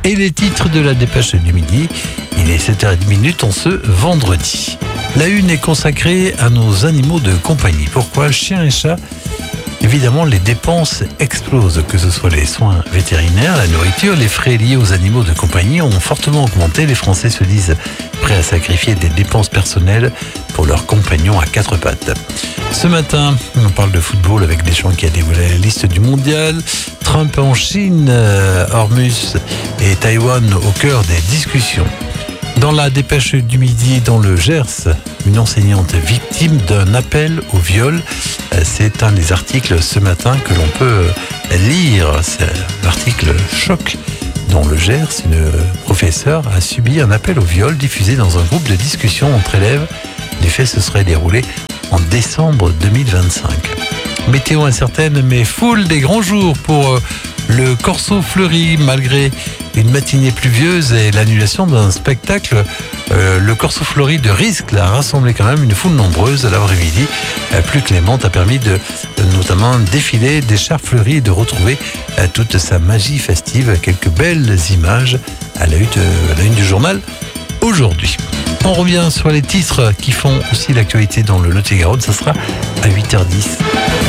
et les titres de la dépêche du midi. Il est 7h30 en ce vendredi. La une est consacrée à nos animaux de compagnie. Pourquoi chiens et chats? Évidemment, les dépenses explosent, que ce soit les soins vétérinaires, la nourriture, les frais liés aux animaux de compagnie ont fortement augmenté. Les Français se disent prêts à sacrifier des dépenses personnelles pour leurs compagnons à quatre pattes. Ce matin, on parle de football avec Deschamps qui a dévoilé la liste du mondial. Trump en Chine, Hormuz et Taïwan au cœur des discussions. Dans la dépêche du midi, dans le Gers, une enseignante victime d'un appel au viol. C'est un des articles ce matin que l'on peut lire. C'est l'article choc. Dans le Gers, une professeure a subi un appel au viol diffusé dans un groupe de discussion entre élèves. Les faits se seraient déroulés en décembre 2025. Météo incertaine, mais foule des grands jours pour le Corso Fleury, malgré une matinée pluvieuse et l'annulation d'un spectacle. Le Corso Fleury de Riscle a rassemblé quand même une foule nombreuse à l'après-midi. Plus clémente a permis de notamment défiler des chars fleuris et de retrouver toute sa magie festive. Quelques belles images à la une du journal aujourd'hui. On revient sur les titres qui font aussi l'actualité dans le Lot-et-Garonne. Ça sera à 8h10.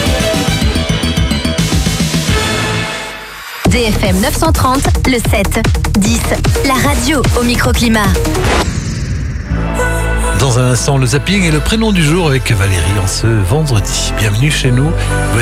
DFM 930, le 7, 10, la radio au microclimat. Dans un instant, le zapping et le prénom du jour avec Valérie en ce vendredi. Bienvenue chez nous.